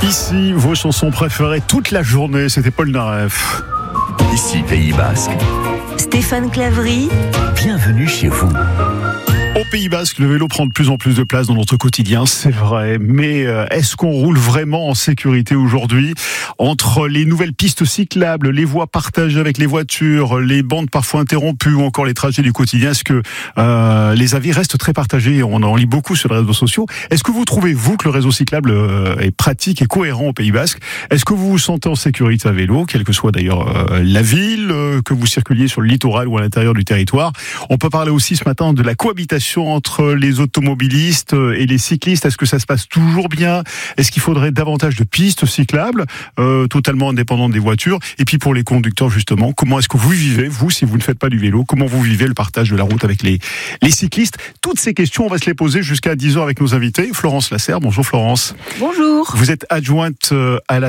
Ici, vos chansons préférées toute la journée, c'était Paul Naref. Ici, Pays Basque. Stéphane Claverie. Bienvenue chez vous. Au Pays Basque, le vélo prend de plus en plus de place dans notre quotidien, c'est vrai. Mais est-ce qu'on roule vraiment en sécurité aujourd'hui ? Entre les nouvelles pistes cyclables, les voies partagées avec les voitures, les bandes parfois interrompues ou encore les trajets du quotidien, est-ce que les avis restent très partagés ? On en lit beaucoup sur les réseaux sociaux. Est-ce que vous trouvez, vous, que le réseau cyclable est pratique et cohérent au Pays Basque ? Est-ce que vous vous sentez en sécurité à vélo, quelle que soit d'ailleurs la ville, que vous circuliez sur le littoral ou à l'intérieur du territoire ? On peut parler aussi ce matin de la cohabitation entre les automobilistes et les cyclistes. Est-ce que ça se passe toujours bien ? Est-ce qu'il faudrait davantage de pistes cyclables, totalement indépendantes des voitures ? Et puis pour les conducteurs, justement, comment est-ce que vous vivez, vous, si vous ne faites pas du vélo ? Comment vous vivez le partage de la route avec les cyclistes ? Toutes ces questions, on va se les poser jusqu'à 10h avec nos invités. Florence Lasserre, bonjour Florence. Bonjour. Vous êtes adjointe à la